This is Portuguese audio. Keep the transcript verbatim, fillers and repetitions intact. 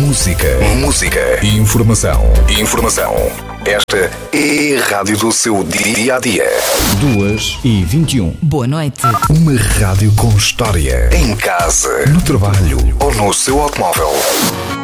Música. Música. Informação. Informação. Esta é a rádio do seu dia a dia. duas e vinte e um. Boa noite. Uma rádio com história. Em casa, no trabalho ou no seu automóvel.